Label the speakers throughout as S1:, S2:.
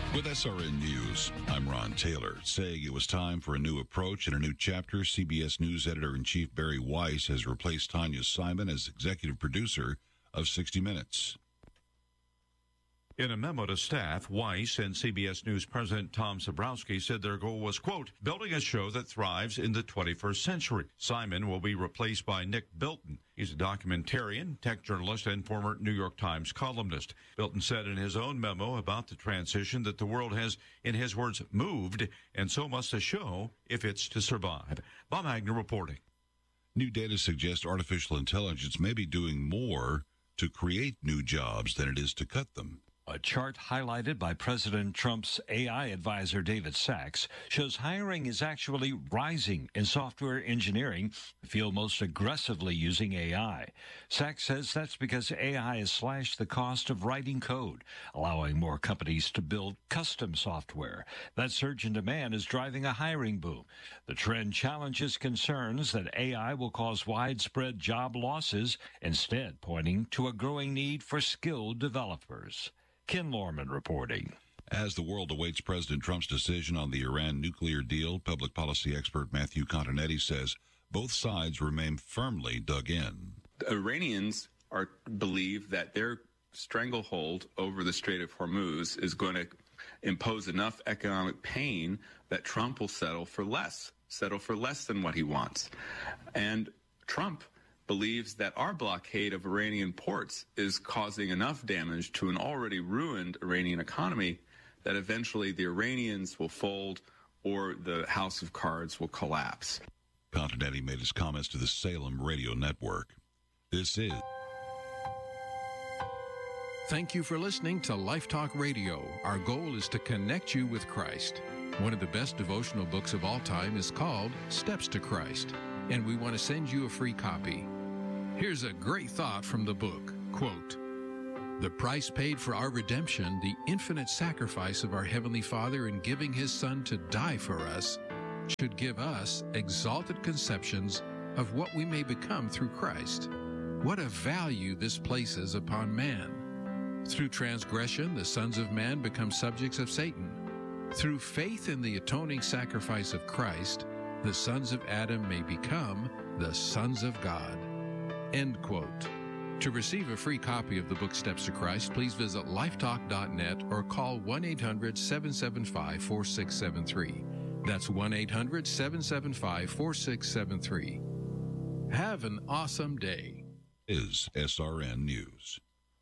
S1: With SRN News, I'm Ron Taylor. Saying it was time for a new approach and a new chapter, CBS News Editor-in-Chief Barry Weiss has replaced Tanya Simon as executive producer of 60 Minutes.
S2: In a memo to staff, Weiss and CBS News President Tom Sabrowski said their goal was, quote, building a show that thrives in the 21st century. Simon will be replaced by Nick Bilton. He's a documentarian, tech journalist, and former New York Times columnist. Bilton said in his own memo about the transition that the world has, in his words, moved, and so must a show if it's to survive. Bob Agnew reporting.
S1: New data suggests artificial intelligence may be doing more to create new jobs than it is to cut them.
S3: A chart highlighted by President Trump's AI advisor, David Sachs, shows hiring is actually rising in software engineering, the field most aggressively using AI. Sachs says that's because AI has slashed the cost of writing code, allowing more companies to build custom software. That surge in demand is driving a hiring boom. The trend challenges concerns that AI will cause widespread job losses, instead pointing to a growing need for skilled developers. Ken Lorman reporting.
S1: As the world awaits President Trump's decision on the Iran nuclear deal, public policy expert Matthew Continetti says both sides remain firmly dug in.
S4: The Iranians believe that their stranglehold over the Strait of Hormuz is going to impose enough economic pain that Trump will settle for less than what he wants. And Trump believes that our blockade of Iranian ports is causing enough damage to an already ruined Iranian economy that eventually the Iranians will fold or the house of cards will collapse.
S1: Continetti made his comments to the Salem Radio Network. This is...
S5: Thank you for listening to Life Talk Radio. Our goal is to connect you with Christ. One of the best devotional books of all time is called Steps to Christ, and we want to send you a free copy. Here's a great thought from the book, quote, "The price paid for our redemption, the infinite sacrifice of our Heavenly Father in giving His Son to die for us, should give us exalted conceptions of what we may become through Christ. What a value this places upon man. Through transgression, the sons of man become subjects of Satan. Through faith in the atoning sacrifice of Christ, the sons of Adam may become the sons of God." End quote. To receive a free copy of the book Steps to Christ, please visit lifetalk.net or call 1-800-775-4673. That's 1-800-775-4673. Have an awesome day.
S1: Is SRN News.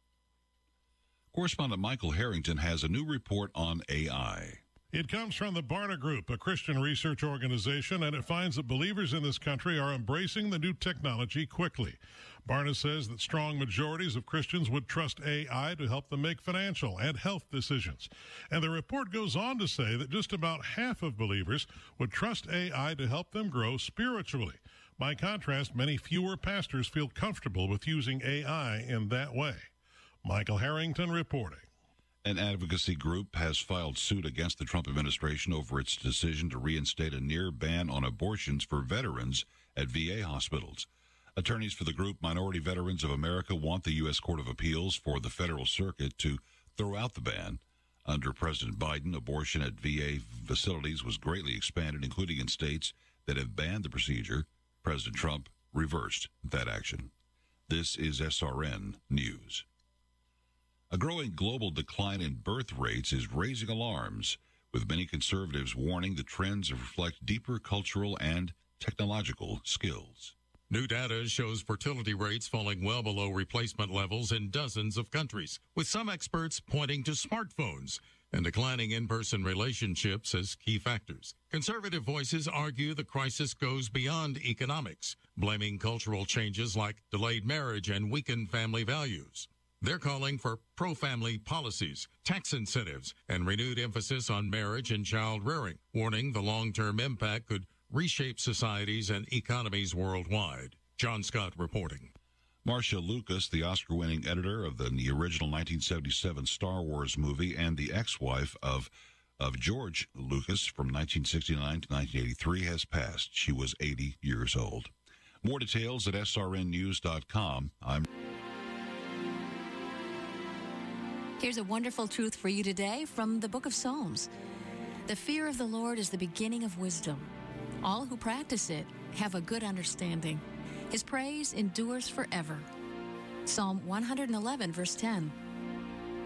S1: Correspondent Michael Harrington has a new report on AI.
S6: It comes from the Barna Group, a Christian research organization, and it finds that believers in this country are embracing the new technology quickly. Barna says that strong majorities of Christians would trust AI to help them make financial and health decisions. And the report goes on to say that just about half of believers would trust AI to help them grow spiritually. By contrast, many fewer pastors feel comfortable with using AI in that way. Michael Harrington reporting.
S1: An advocacy group has filed suit against the Trump administration over its decision to reinstate a near ban on abortions for veterans at VA hospitals. Attorneys for the group Minority Veterans of America want the U.S. Court of Appeals for the Federal Circuit to throw out the ban. Under President Biden, abortion at VA facilities was greatly expanded, including in states that have banned the procedure. President Trump reversed that action. This is SRN News. A growing global decline in birth rates is raising alarms, with many conservatives warning the trends reflect deeper cultural and technological skills.
S7: New data shows fertility rates falling well below replacement levels in dozens of countries, with some experts pointing to smartphones and declining in-person relationships as key factors. Conservative voices argue the crisis goes beyond economics, blaming cultural changes like delayed marriage and weakened family values. They're calling for pro-family policies, tax incentives, and renewed emphasis on marriage and child rearing, warning the long-term impact could reshape societies and economies worldwide. John Scott reporting.
S1: Marcia Lucas, the Oscar-winning editor of the original 1977 Star Wars movie and the ex-wife of George Lucas from 1969 to 1983, has passed. She was 80 years old. More details at srnnews.com.
S8: Here's a wonderful truth for you today from the book of Psalms. The fear of the Lord is the beginning of wisdom. All who practice it have a good understanding. His praise endures forever. Psalm 111, verse 10.